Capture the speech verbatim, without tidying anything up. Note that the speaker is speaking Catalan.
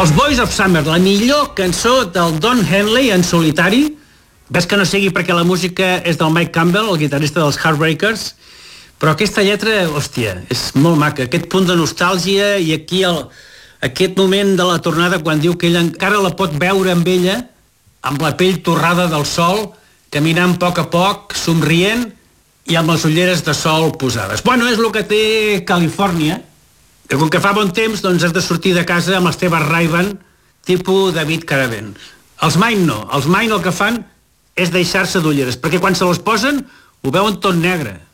Els Boys of Summer, la millor cançó del Don Henley en solitari. Ves que no sigui perquè la música és del Mike Campbell, el guitarrista dels Heartbreakers, però aquesta lletra, hòstia, és molt maca. Aquest punt de nostàlgia i aquí el, aquest moment de la tornada quan diu que ella encara la pot veure amb ella, amb la pell torrada del sol, caminant a poc a poc, somrient i amb les ulleres de sol posades. Bueno, és el que té Califòrnia, que com que fa bon temps, doncs has de sortir de casa amb les teves Ray-Ban, tipus David Carradine. Els Main no. Els Main el que fan és deixar-se d'ulleres, perquè quan se les posen ho veuen tot negre.